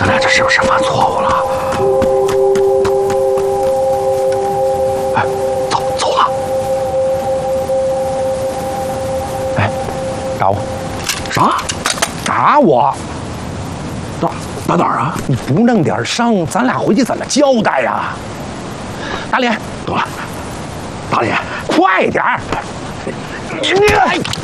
咱俩这是不是犯错误了？哎，走了。哎，打我！啥？打我！打哪儿啊？你不弄点伤，咱俩回去怎么交代呀？打脸！懂了，打脸！快点儿！你！